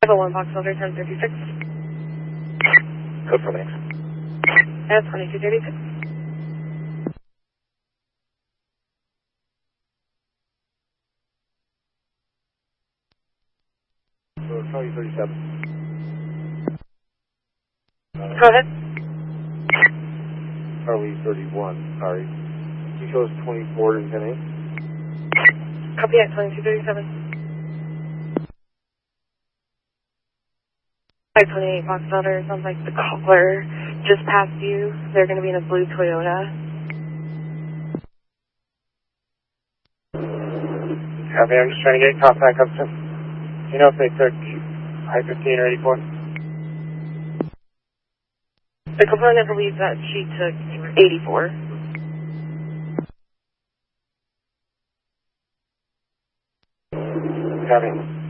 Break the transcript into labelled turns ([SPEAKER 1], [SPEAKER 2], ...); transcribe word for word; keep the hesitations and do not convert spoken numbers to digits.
[SPEAKER 1] Level one box filter ten thirty-six.
[SPEAKER 2] Code for links.
[SPEAKER 1] S twenty-two thirty-six.
[SPEAKER 2] So Charlie thirty-seven. Uh,
[SPEAKER 1] Go ahead.
[SPEAKER 2] Charlie thirty-one, sorry. He shows twenty-four and ten eight.
[SPEAKER 1] Copy at twenty-two thirty-seven. five twenty-eight box filter, sounds like the caller just passed you. They're going to be in a blue Toyota.
[SPEAKER 2] Copy, I'm just trying to get contact up to. Do you know if they took I fifteen or eighty-four?
[SPEAKER 1] The component believes that she took eighty-four.
[SPEAKER 2] Copy.